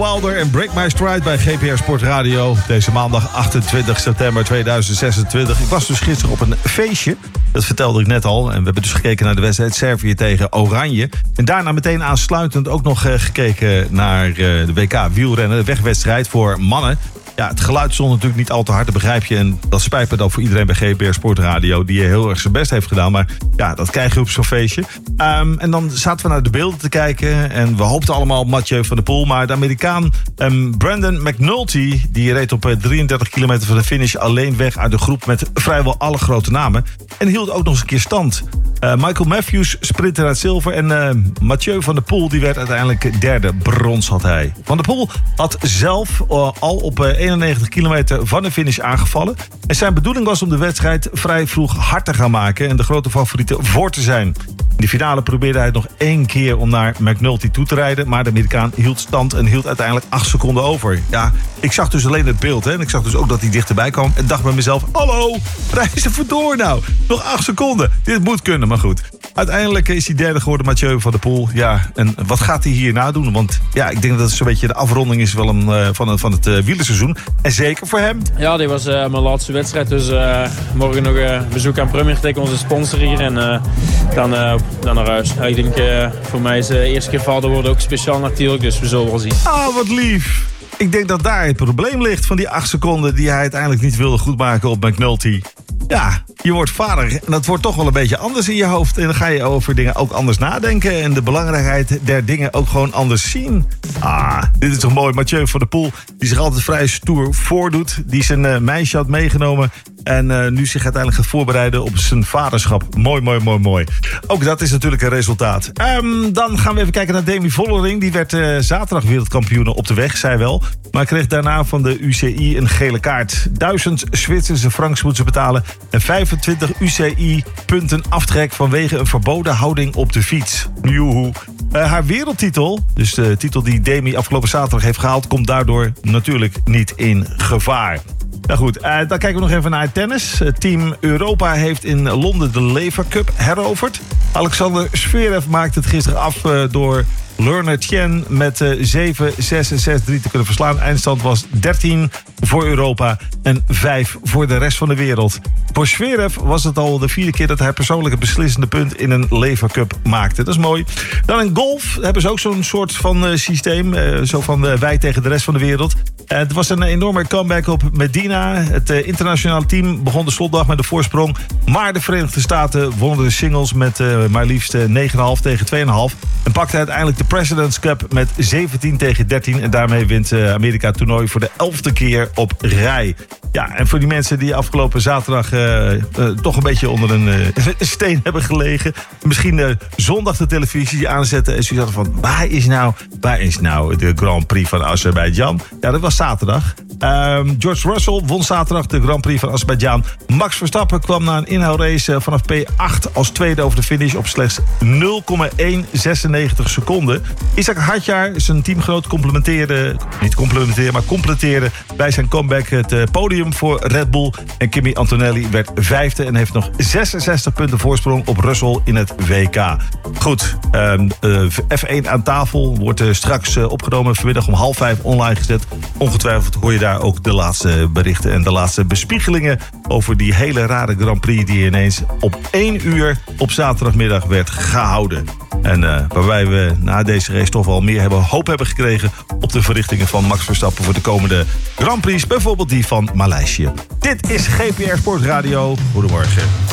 Wilder en Break My Stride bij GPR Sport Radio. Deze maandag 28 september 2026. Ik was dus gisteren op een feestje. Dat vertelde ik net al. En we hebben dus gekeken naar de wedstrijd Servië tegen Oranje. En daarna meteen aansluitend ook nog gekeken naar de WK wielrennen. De wegwedstrijd voor mannen. Ja, het geluid stond natuurlijk niet al te hard, dat begrijp je. En dat spijt me dan voor iedereen bij GPR Sport Radio, die heel erg zijn best heeft gedaan. Maar ja, dat krijg je op zo'n feestje. En dan zaten we naar de beelden te kijken. En we hoopten allemaal op Mathieu van der Poel. Maar de Amerikaan Brandon McNulty, die reed op 33 kilometer van de finish alleen weg uit de groep met vrijwel alle grote namen. En hield ook nog eens een keer stand. Michael Matthews sprintte naar het zilver. En Mathieu van der Poel, die werd uiteindelijk derde. Brons had hij. Van der Poel had zelf al op 91 kilometer van de finish aangevallen. En zijn bedoeling was om de wedstrijd vrij vroeg hard te gaan maken en de grote favorieten voor te zijn. In de finale probeerde hij het nog 1 keer om naar McNulty toe te rijden. Maar de Amerikaan hield stand en hield uiteindelijk 8 seconden over. Ja, ik zag dus alleen het beeld. Hè, en ik zag dus ook dat hij dichterbij kwam. En dacht bij mezelf, hallo, reis er vandoor nou. Nog 8 seconden. Dit moet kunnen, maar goed. Uiteindelijk is hij derde geworden, Mathieu van der Poel. Ja, en wat gaat hij hierna doen? Want ja, ik denk dat het zo'n beetje de afronding is wel van het wielerseizoen. En zeker voor hem. Ja, dit was mijn laatste wedstrijd. Dus morgen nog een bezoek aan Premier Tech, onze sponsor hier. En dan naar huis. Ja, ik denk voor mij is de eerste keer vader worden ook speciaal natuurlijk. Dus we zullen wel zien. Ah, wat lief. Ik denk dat daar het probleem ligt van die 8 seconden die hij uiteindelijk niet wilde goedmaken op McNulty. Ja, je wordt vader en dat wordt toch wel een beetje anders in je hoofd. En dan ga je over dingen ook anders nadenken. En de belangrijkheid der dingen ook gewoon anders zien. Ah, dit is toch mooi. Mathieu van der Poel, die zich altijd vrij stoer voordoet. Die zijn meisje had meegenomen. En nu zich uiteindelijk gaat voorbereiden op zijn vaderschap. Mooi, mooi, mooi, mooi. Ook dat is natuurlijk een resultaat. Dan gaan we even kijken naar Demi Vollering. Die werd zaterdag wereldkampioen op de weg, zij wel. Maar kreeg daarna van de UCI een gele kaart. 1000 Zwitserse francs moet ze betalen. En 25 UCI-punten aftrek vanwege een verboden houding op de fiets. Joehoe. Haar wereldtitel, dus de titel die Demi afgelopen zaterdag heeft gehaald, komt daardoor natuurlijk niet in gevaar. Nou goed, dan kijken we nog even naar tennis. Team Europa heeft in Londen de Lever Cup heroverd. Alexander Zverev maakte het gisteren af door Lerner Tjen met 7-6 en 6-3 te kunnen verslaan. Eindstand was 13 voor Europa en 5 voor de rest van de wereld. Voor Zverev was het al de 4e keer dat hij persoonlijk het beslissende punt in een Lever Cup maakte. Dat is mooi. Dan in golf hebben ze ook zo'n soort van systeem. Zo van wij tegen de rest van de wereld. Het was een enorme comeback op Medina. Het internationale team begon de slotdag met een voorsprong. Maar de Verenigde Staten wonnen de singles met maar liefst 9,5 tegen 2,5. En pakte uiteindelijk de President's Cup met 17 tegen 13. En daarmee wint Amerika het toernooi voor de 11e keer op rij. Ja, en voor die mensen die afgelopen zaterdag toch een beetje onder een steen hebben gelegen. Misschien zondag de televisie aanzetten en zoiets hadden van waar is nou de Grand Prix van Azerbeidzjan? Ja, dat was zaterdag. George Russell won zaterdag de Grand Prix van Azerbeidzjan. Max Verstappen kwam na een inhoudrace vanaf P8 als tweede over de finish op slechts 0,196 seconden. Isaac Hadjar, zijn teamgenoot, complementeerde bij zijn comeback het podium voor Red Bull. En Kimi Antonelli werd 5e en heeft nog 66 punten voorsprong op Russell in het WK. Goed, F1 aan tafel wordt straks opgenomen. Vanmiddag om 4:30 online gezet. Ongetwijfeld hoor je daar ook de laatste berichten en de laatste bespiegelingen over die hele rare Grand Prix die ineens op 1 uur op zaterdagmiddag werd gehouden. En waarbij we na deze race toch wel meer hoop hebben gekregen op de verrichtingen van Max Verstappen voor de komende Grand Prix. Bijvoorbeeld die van Maleisië. Dit is GPR Sport Radio. Goedemorgen.